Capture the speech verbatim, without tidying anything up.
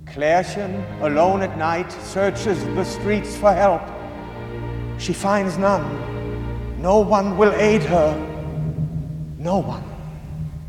Klärchen, alone at night, searches the streets for help. She finds none. No one will aid her. No one.